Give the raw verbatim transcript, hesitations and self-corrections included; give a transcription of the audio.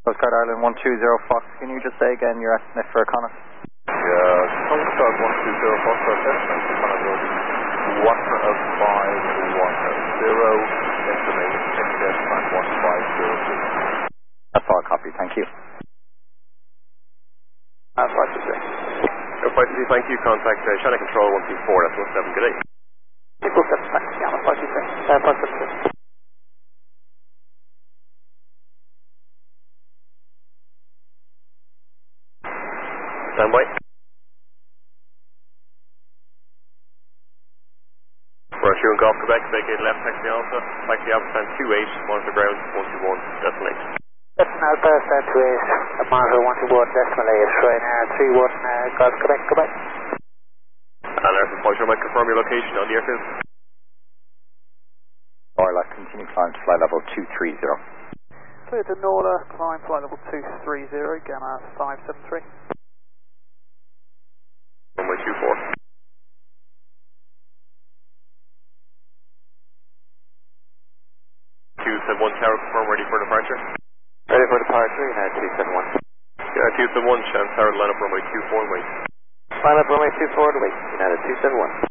Coast Guard Ireland one two zero Fox, can you just say again your estimate for Connacht? Yeah, Coast Guard one two zero Fox, our estimate for Connacht will be one five one zero, information X S time one five zero two. That's all, copy, thank you. That's right to say. No, five two, thank you, contact uh, China Control one two four, that's one seven, good day. Equal seven, thanks, yeah, five two three, uh, five seven two. Stand by. Roger and Golf Quebec, vacate left taxi Alpha, taxi Alpha stand two eight, monitor ground one two one, decimal eight. Listen, Alpha stand two eight, monitor one two one, decimal eight, Ryanair three one, uh, Golf Quebec, Quebec. And Airfield Pointer, might confirm your location on the airfield. Norla, continue climb to flight level two three zero. Clear to Norla, climb flight level two three zero, Gamma five seven three. Runway two four. two seven one Tower, confirm ready for departure. Ready for departure, United two seven one. United two seven one, Shannon Tower, line up runway two four and wait. Line up runway two four and wait, United two seven one.